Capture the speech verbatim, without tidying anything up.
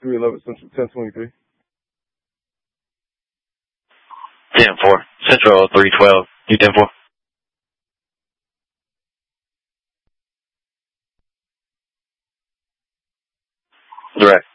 three eleven Central, ten twenty-three. ten four. Central three twelve. You ten four. Direct.